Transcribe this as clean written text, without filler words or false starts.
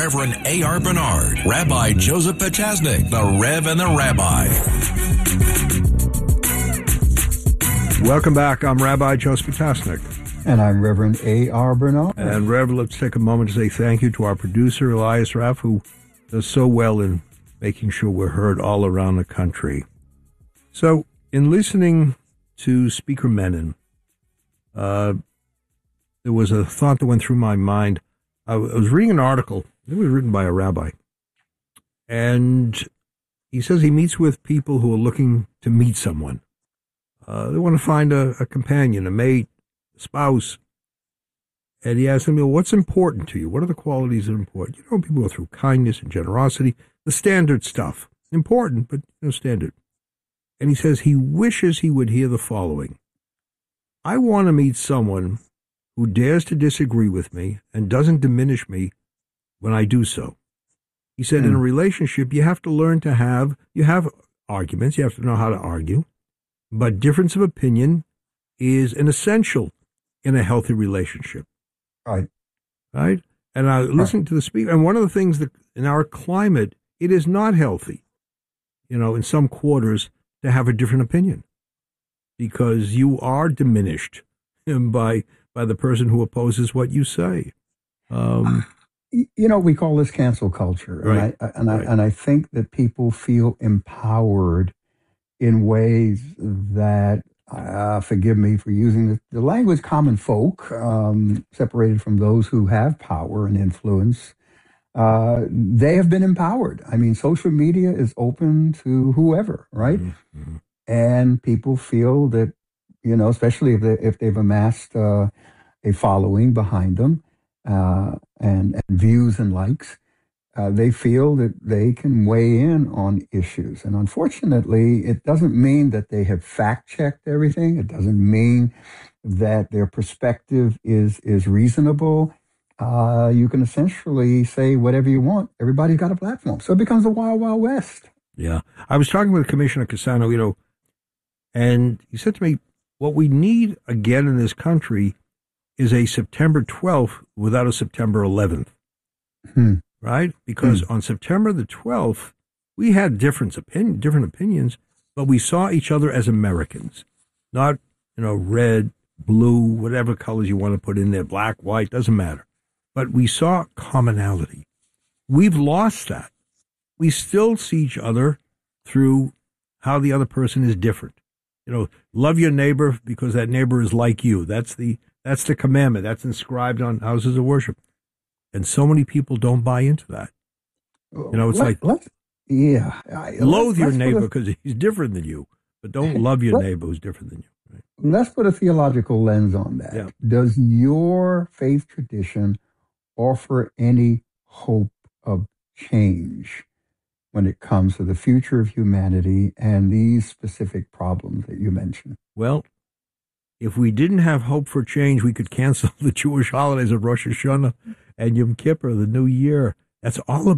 Reverend A.R. Bernard, Rabbi Joseph Potasnik, the Rev and the Rabbi. Welcome back. I'm Rabbi Joseph Potasnik. And I'm Reverend A.R. Bernard. And Rev, let's take a moment to say thank you to our producer, Elias Raff, who does so well in making sure we're heard all around the country. So, in listening to Speaker Menon, there was a thought that went through my mind. I was reading an article. It was written by a rabbi. And he says he meets with people who are looking to meet someone. They want to find a companion, a mate, a spouse. And he asks them, what's important to you? What are the qualities that are important? You know, people go through kindness and generosity, the standard stuff. Important, but standard. And he says he wishes he would hear the following. I want to meet someone who dares to disagree with me and doesn't diminish me when I do so. He said in a relationship, you have to learn to have arguments, you have to know how to argue, but difference of opinion is an essential in a healthy relationship. Right. Right? And I listened to the speaker, and one of the things that in our climate, it is not healthy, in some quarters to have a different opinion because you are diminished by the person who opposes what you say. We call this cancel culture. Right. And I think that people feel empowered in ways that, forgive me for using the language, common folk, separated from those who have power and influence, they have been empowered. I mean, social media is open to whoever, right? Mm-hmm. And people feel that, especially if they've amassed a following behind them and views and likes, they feel that they can weigh in on issues. And unfortunately, it doesn't mean that they have fact-checked everything. It doesn't mean that their perspective is reasonable. You can essentially say whatever you want. Everybody's got a platform. So it becomes the wild, wild west. Yeah. I was talking with Commissioner Cassano, and he said to me, what we need again in this country is a September 12th without a September 11th. Right? Because on September the 12th, we had different opinions, but we saw each other as Americans, not, red, blue, whatever colors you want to put in there, black, white, doesn't matter. But we saw commonality. We've lost that. We still see each other through how the other person is different. Love your neighbor because that neighbor is like you. That's the commandment. That's inscribed on houses of worship. And so many people don't buy into that. Loathe your neighbor because he's different than you, but don't love your neighbor who's different than you. Right? Let's put a theological lens on that. Yeah. Does your faith tradition offer any hope of change when it comes to the future of humanity and these specific problems that you mentioned? Well, if we didn't have hope for change, we could cancel the Jewish holidays of Rosh Hashanah and Yom Kippur, the New Year. That's all